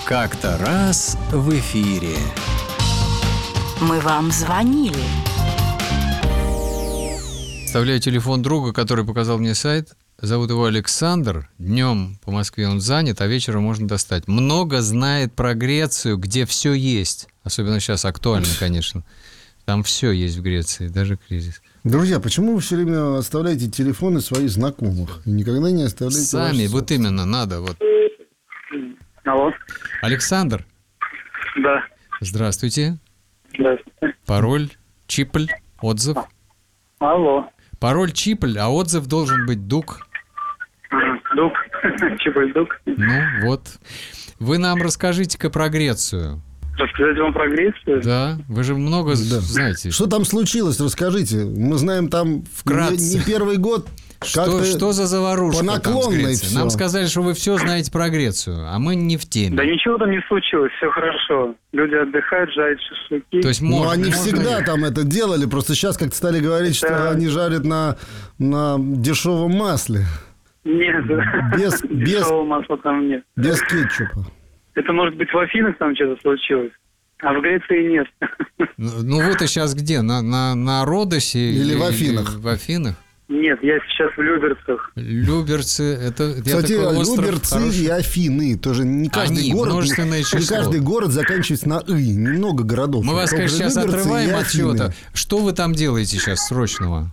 Как-то раз в эфире. Мы вам звонили. Вставляю телефон друга, который показал мне сайт. Зовут его Александр. Днем по Москве он занят, а вечером можно достать. Много знает про Грецию, где все есть. Особенно сейчас актуально, конечно. Там все есть в Греции, даже кризис. Друзья, почему вы все время оставляете телефоны своих знакомых? И никогда не оставляете Сами, ваши вот именно, надо. Вот. Алло. Александр, Да. здравствуйте. Здравствуйте. Пароль, Чипль, отзыв. Алло. Пароль Чипль, а отзыв должен быть Дук. Дук. Чиполь-дук. Ну, вот. Вы нам расскажите-ка про Грецию. Рассказать вам про Грецию? Да, вы же много Да. знаете. Что там случилось, расскажите. Мы знаем там Вкратце. не первый год. Что за заварушка по там с наклонной Грецией? всё. Нам сказали, что вы все знаете про Грецию, а мы не в теме. Да ничего там не случилось, все хорошо. Люди отдыхают, жарят шашлыки. То есть Ну, можно, они можно всегда ли? там это делали. Просто сейчас как-то стали говорить, что Да. они жарят на дешевом масле. Нет, Без- дешевого масла там нет. Без кетчупа. Это может быть в Афинах там что-то случилось, а в Греции нет. Ну вы-то сейчас где? На Родосе? Или в Афинах? В Афинах? Нет, я сейчас в Люберцах. Люберцы, это Кстати, такой остров Люберцы хороший. и Афины тоже не каждый Они, город. множественное Не число. каждый город заканчивается на «ы». Немного городов. Мы вас, Только конечно, сейчас Люберцы и отрываем от Афины. чего-то. Что вы там делаете сейчас срочного?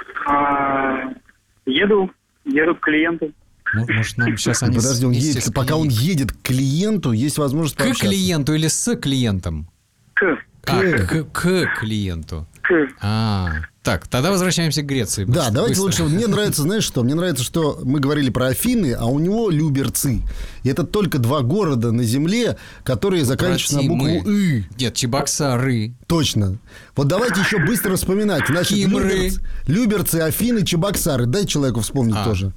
Еду к клиенту. Может, нам сейчас они Подожди, он вместе едет, с пока он едет к клиенту, есть возможность К пообщаться. клиенту или с клиентом? К. К клиенту. Так, тогда возвращаемся к Греции. Да, давайте Быстро. лучше. Мне нравится, знаешь что? Мне нравится, что мы говорили про Афины, а у него Люберцы. И это только 2 города на земле, которые заканчиваются на букву Побратимы. «ы». Нет, Чебоксары. Точно. Вот давайте еще быстро вспоминать. Значит, Кимры. Люберцы, Афины, Чебоксары. Дай человеку вспомнить тоже.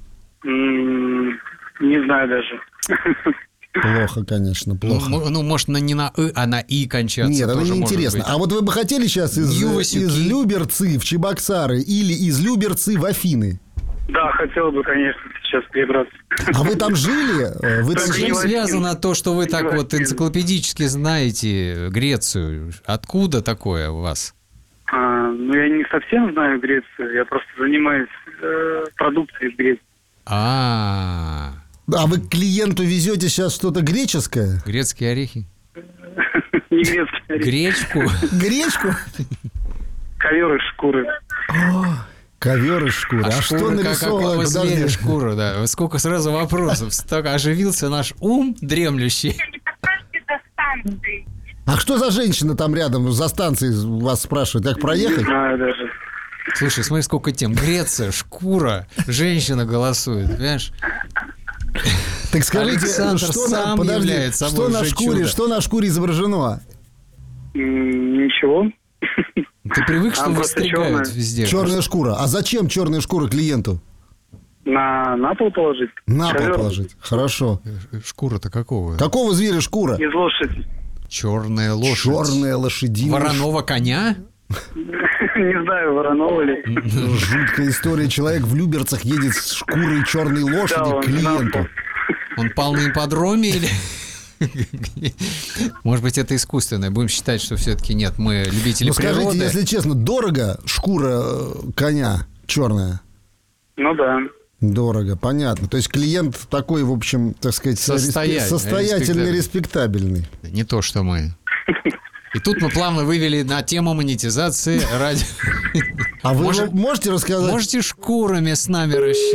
Не знаю даже. Плохо, конечно, плохо. Ну, может, не на «ы», а на «и» кончаться. Нет, это тоже может неинтересно. быть. А вот вы бы хотели сейчас Ювасюки. из Люберцы в Чебоксары или из Люберцы в Афины? Да, хотел бы, конечно, сейчас перебраться. А вы там жили? Вы там С чем жили? связано то, что вы так вот энциклопедически знаете Грецию? Откуда такое у вас? Ну, я не совсем знаю Грецию, я просто занимаюсь продукцией из Греции. А вы к клиенту везете сейчас что-то греческое? Грецкие орехи? Не грецкий, Гречку? Гречку? ковер из шкуры. Ковер из шкуры. А, что шкура, нарисовано? какого зверя Подожди. шкура, да. Сколько сразу вопросов. Столько оживился наш ум дремлющий. А что за женщина там рядом за станцией вас спрашивает? Как Не проехать? знаю даже. Слушай, смотри, сколько тем. Греция, шкура, женщина голосует, понимаешь? Так скажите, Александр что сам является собой что на уже шкуре, чудо. что на шкуре изображено? Ничего. Ты привык, что Там просто выстригают чёрная. везде? Черная шкура. А зачем черная шкура клиенту? На пол положить. На пол Ковер положить. Хорошо. Шкура-то какого? Какого зверя шкура? из лошади. Черная лошадь. Черная лошадиная. Вороного коня? Не знаю, Воронова ли. Жуткая история. Человек в Люберцах едет с шкурой черной Да, лошади он к клиенту. на пол. Он пал на ипподроме или... Может быть, это искусственное. Будем считать, что все-таки нет, мы любители Ну скажите, природы. если честно, дорого шкура коня черная? Ну да. Дорого, понятно. То есть клиент такой, в общем, так сказать, состоятельный, респектабельный. Не то, что мы. И тут мы плавно вывели на тему монетизации радио. А вы можете рассказать? Можете шкурами с нами рассчитывать?